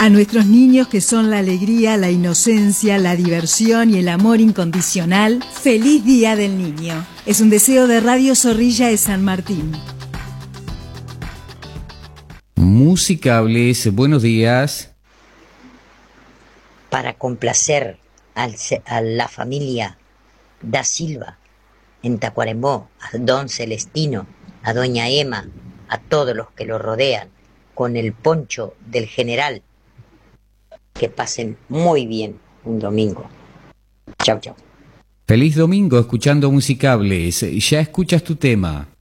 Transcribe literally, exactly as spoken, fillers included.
A nuestros niños que son la alegría, la inocencia, la diversión y el amor incondicional, ¡feliz Día del Niño! Es un deseo de Radio Zorrilla de San Martín. Musicables, buenos días. Para complacer al, a la familia Da Silva en Tacuarembó, a don Celestino, a doña Emma, a todos los que lo rodean, con el poncho del general. Que pasen muy bien un domingo. Chau, chau. Feliz domingo escuchando Musicables. Ya escuchas tu tema.